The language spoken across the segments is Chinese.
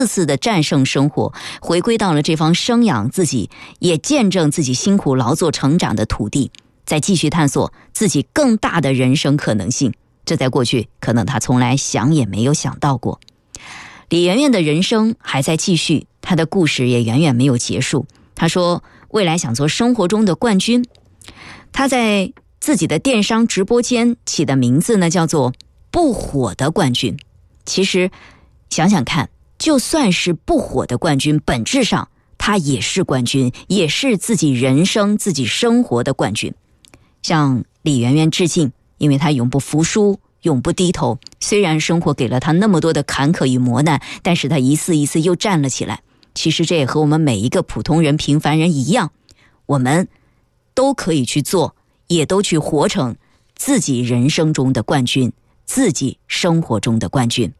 次的战胜生活，回归到了这方生养自己，也见证自己辛苦劳作成长的土地，再继续探索自己更大的人生可能性。这在过去可能他从来想也没有想到过。李媛媛的人生还在继续，她的故事也远远没有结束。她说未来想做生活中的冠军，她在自己的电商直播间起的名字呢叫做不火的冠军。其实想想看，就算是不火的冠军，本质上他也是冠军，也是自己人生自己生活的冠军。向李媛媛致敬，因为他永不服输，永不低头。虽然生活给了他那么多的坎坷与磨难，但是他一次一次又站了起来。其实这也和我们每一个普通人平凡人一样，我们都可以去做，也都去活成自己人生中的冠军，自己生活中的冠军。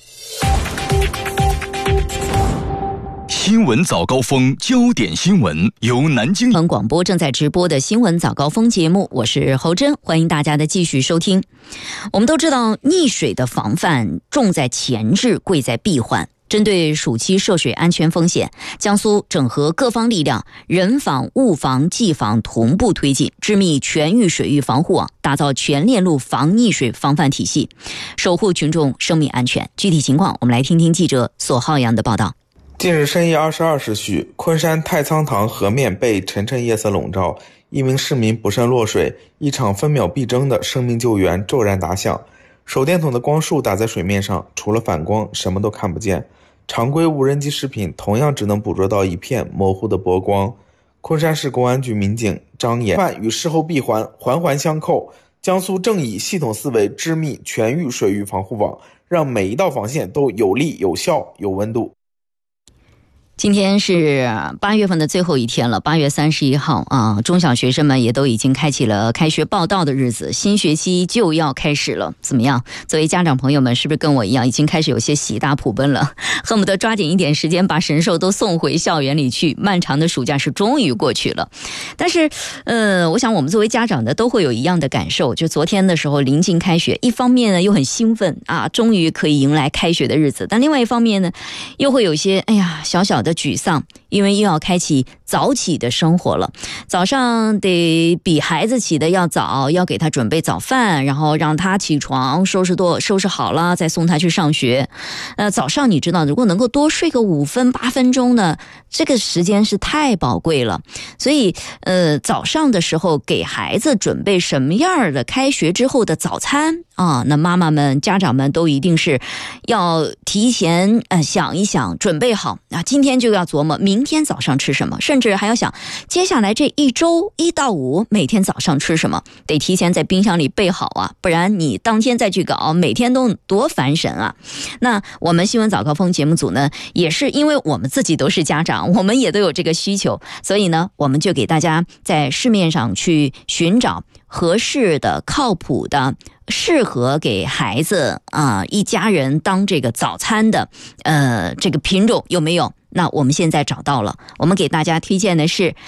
新闻早高峰，焦点新闻由南京广播正在直播的新闻早高峰节目，我是侯真，欢迎大家的继续收听。我们都知道，溺水的防范重在前置，贵在闭环。针对暑期涉水安全风险，江苏整合各方力量，人防、物防、技防同步推进，致密全域水域防护网，打造全链路防溺水防范体系，守护群众生命安全。具体情况，我们来听听记者索浩洋的报道。 近日深夜22时许，昆山太仓塘河面被沉沉夜色笼罩，一名市民不慎落水，一场分秒必争的生命救援骤然打响。手电筒的光束打在水面上，除了反光什么都看不见，常规无人机视频同样只能捕捉到一片模糊的波光。昆山市公安局民警张岩与事后闭环环环相扣，江苏正以系统思维织密全域水域防护网，让每一道防线都有力、有效、有温度。 今天是8月份的最后一天了，8月31号啊，中小学生们也都已经开启了开学报到的日子，新学期就要开始了。怎么样？作为家长朋友们，是不是跟我一样，已经开始有些喜大普奔了，恨不得抓紧一点时间把神兽都送回校园里去？漫长的暑假是终于过去了，但是我想我们作为家长的都会有一样的感受，就昨天的时候临近开学，一方面呢又很兴奋啊，终于可以迎来开学的日子，但另外一方面呢又会有一些小小的沮丧，因为又要开启早起的生活了。早上得比孩子起的要早，要给他准备早饭，然后让他起床收拾好了再送他去上学。早上你知道，如果能够多睡个5分8分钟呢，这个时间是太宝贵了。所以早上的时候给孩子准备什么样的开学之后的早餐啊？那妈妈们家长们都一定是要提前想一想，准备好啊，今天就要琢磨明天早上吃什么，甚至还要想接下来这一周1到5每天早上吃什么，得提前在冰箱里备好啊，不然你当天再去搞，每天都多烦神啊。那我们新闻早高峰节目组呢，也是因为我们自己都是家长，我们也都有这个需求，所以呢我们就给大家在市面上去寻找合适的、靠谱的、适合给孩子一家人当这个早餐的这个品种有没有？那我们现在找到了，我们给大家推荐的是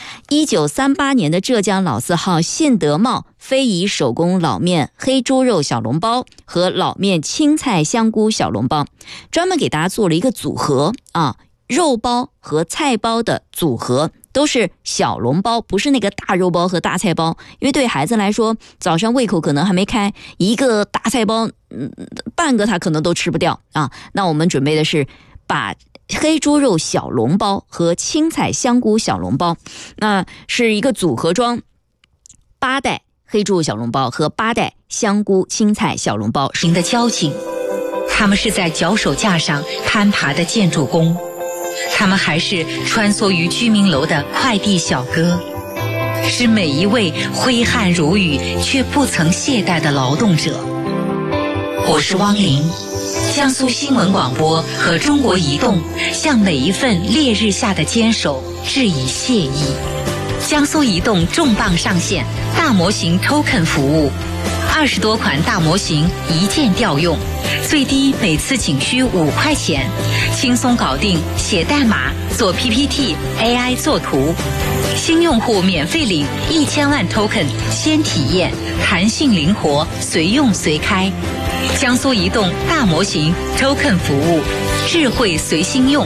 1938年的浙江老字号信德茂非遗手工老面黑猪肉小笼包和老面青菜香菇小笼包，专门给大家做了一个组合肉包和菜包的组合，都是小笼包，不是那个大肉包和大菜包，因为对孩子来说早上胃口可能还没开，一个大菜包半个他可能都吃不掉啊。那我们准备的是把黑猪肉小笼包和青菜香菇小笼包，那是一个组合装，8袋黑猪肉小笼包和8袋香菇青菜小笼包。 您的交警，他们是在脚手架上攀爬的建筑工，他们还是穿梭于居民楼的快递小哥，是每一位挥汗如雨却不曾懈怠的劳动者。我是汪玲，江苏新闻广播和中国移动向每一份烈日下的坚守致以谢意。江苏移动重磅上线大模型 Token 服务，20多款大模型一键调用，最低每次仅需5块钱，轻松搞定写代码、做 PPT、AI 作图。新用户免费领1000万 Token， 先体验，弹性灵活，随用随开。江苏移动大模型 Token 服务，智慧随心用。